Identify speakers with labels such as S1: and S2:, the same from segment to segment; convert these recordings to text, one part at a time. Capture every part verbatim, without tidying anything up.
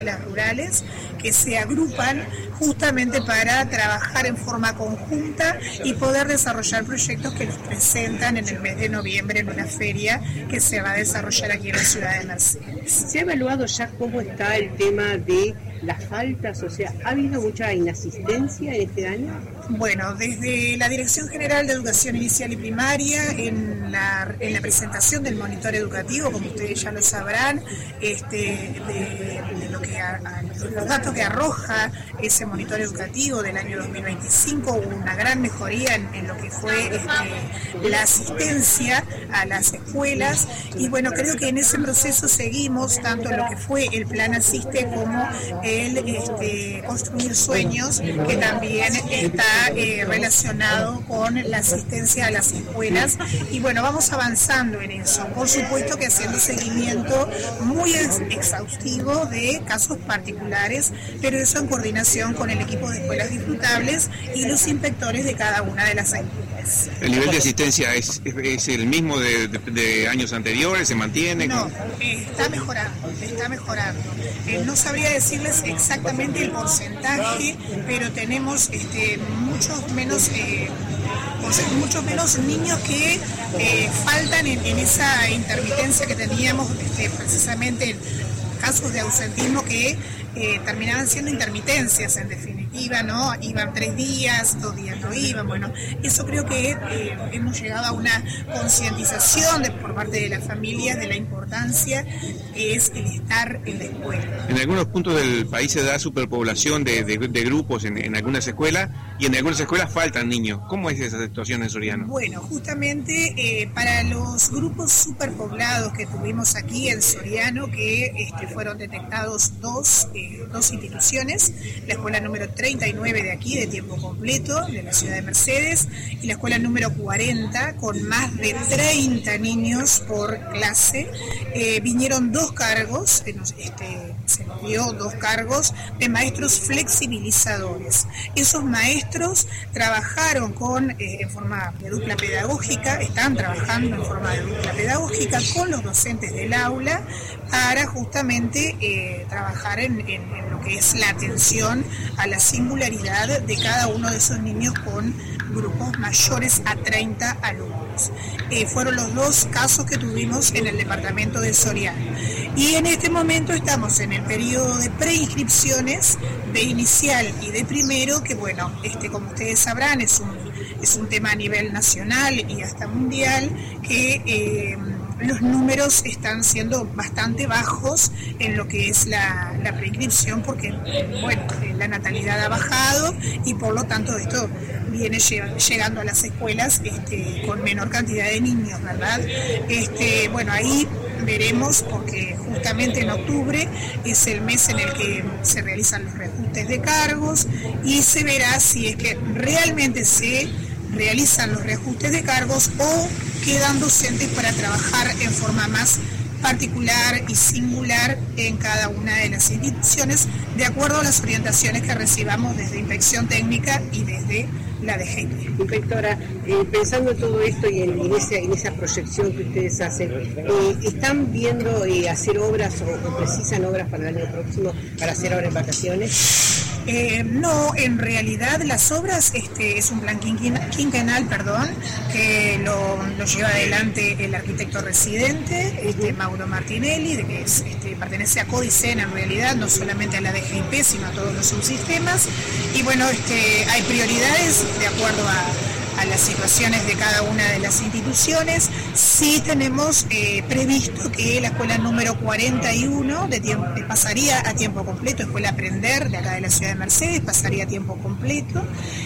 S1: las rurales que se agrupan justamente para trabajar en forma conjunta y poder desarrollar proyectos que los presentan en el mes de noviembre en una feria que se va a desarrollar aquí en la ciudad de Mercedes.
S2: ¿Se ha evaluado ya cómo está el tema de las faltas? O sea, ¿ha habido mucha inasistencia en este año?
S1: Bueno, desde la Dirección General de Educación Inicial y Primaria, en la, en la presentación del monitor educativo, como ustedes ya lo sabrán, este, de, de lo que a, a, los datos que arroja ese monitor educativo del año dos mil veinticinco, hubo una gran mejoría en, en lo que fue este, la asistencia a las escuelas, y bueno, creo que en ese proceso seguimos tanto en lo que fue el Plan Asiste como el este, Construir Sueños, que también está Eh, relacionado con la asistencia a las escuelas, y bueno, vamos avanzando en eso, por supuesto que haciendo seguimiento muy ex exhaustivo de casos particulares, pero eso en coordinación con el equipo de escuelas disfrutables y los inspectores de cada una de las escuelas.
S3: ¿El nivel de asistencia es, es, es el mismo de, de, de años anteriores? ¿Se mantiene?
S1: No, eh, está mejorando, está mejorando. Eh, no sabría decirles exactamente el porcentaje, pero tenemos este, muchos menos eh, o sea, muchos menos niños que eh, faltan en, en esa intermitencia que teníamos este, precisamente en casos de ausentismo que eh, terminaban siendo intermitencias en definitiva, ¿no? Iban tres días, dos días no iban, bueno, eso creo que eh, hemos llegado a una concientización de, por parte de las familias de la importancia que es el estar en la escuela.
S3: En algunos puntos del país se da superpoblación de, de, de grupos en, en algunas escuelas, y en algunas escuelas faltan niños. ¿Cómo es esa situación en Soriano?
S1: Bueno, justamente eh, para los grupos superpoblados que tuvimos aquí en Soriano, que este, fueron detectados dos, eh, dos instituciones, la escuela número treinta y nueve de aquí, de tiempo completo, de la ciudad de Mercedes, y la escuela número cuarenta, con más de treinta niños por clase, eh, vinieron dos cargos, eh, este, se nos dio dos cargos de maestros flexibilizadores. Esos maestros trabajaron con, eh, en forma de dupla pedagógica, están trabajando en forma de dupla pedagógica con los docentes del aula para justamente eh, trabajar en, en, en lo que es la atención a la singularidad de cada uno de esos niños con grupos mayores a treinta alumnos. Eh, fueron los dos casos que tuvimos en el departamento de Soriano. Y en este momento estamos en el periodo de preinscripciones de inicial y de primero, que bueno, este, como ustedes sabrán, es un, es un tema a nivel nacional y hasta mundial, que eh, los números están siendo bastante bajos en lo que es la, la preinscripción, porque bueno, la natalidad ha bajado y por lo tanto esto viene llegando a las escuelas este, con menor cantidad de niños, ¿verdad? Este, bueno, ahí veremos, porque justamente en octubre es el mes en el que se realizan los reajustes de cargos, y se verá si es que realmente se realizan los reajustes de cargos o quedan docentes para trabajar en forma más particular y singular en cada una de las instituciones, de acuerdo a las orientaciones que recibamos desde Inspección Técnica y desde la D G I P.
S2: Inspectora, eh, pensando en todo esto y en, en, esa, en esa proyección que ustedes hacen, eh, ¿están viendo eh, hacer obras o, o precisan obras para el año próximo para hacer ahora en vacaciones?
S1: Eh, no, en realidad las obras este, es un plan quinquenal, perdón, que lo, lo lleva adelante el arquitecto residente, este, Mauro Martinelli, de que es, este, pertenece a Codicen en realidad, no solamente a la D G I P, sino a todos los subsistemas. Y bueno, este, hay prioridades de acuerdo a, a las situaciones de cada una de las instituciones. Sí tenemos eh, previsto que la escuela número cuarenta y uno de tiempo, pasaría a tiempo completo, Escuela Aprender de acá de la ciudad de Mercedes, pasaría a tiempo completo,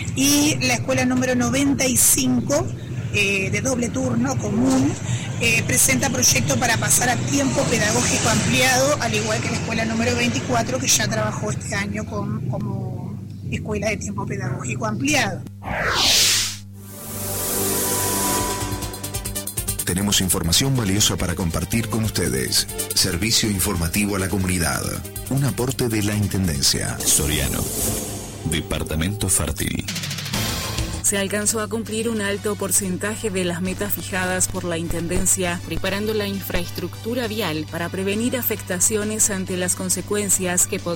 S1: y la escuela número noventa y cinco eh, de doble turno común eh, presenta proyecto para pasar a tiempo pedagógico ampliado, al igual que la escuela número veinticuatro, que ya trabajó este año con, como escuela de tiempo pedagógico ampliado.
S4: Tenemos información valiosa para compartir con ustedes. Servicio informativo a la comunidad. Un aporte de la Intendencia.
S5: Soriano. Departamento fértil. se alcanzó a cumplir un alto porcentaje de las metas fijadas por la Intendencia, preparando la infraestructura vial para prevenir afectaciones ante las consecuencias que podrían